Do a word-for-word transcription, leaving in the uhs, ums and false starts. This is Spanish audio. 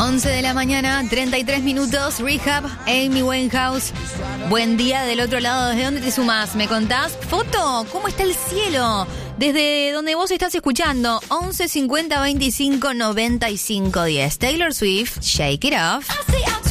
once de la mañana, treinta y tres minutos, Rehab, Amy Winehouse. Buen día del otro lado, ¿desde dónde te sumás? ¿Me contás? ¿Foto? ¿Cómo está el cielo? Desde donde vos estás escuchando, once cincuenta veinticinco noventa y cinco diez. Taylor Swift, Shake It Off.